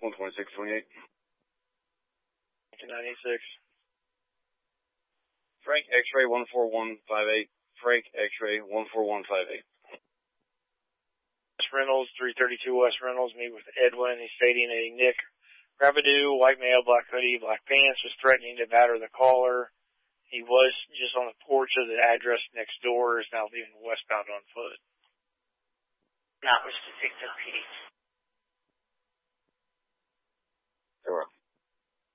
12628. 1996. Frank X-ray 14158. Frank X-ray 14158. West Reynolds, 332 West Reynolds, meet with Edwin. He's stating a Nick Rabidou, white male, black hoodie, black pants, was threatening to batter the caller. He was just on the porch of the address next door, is now leaving westbound on foot. That was Detective Pete.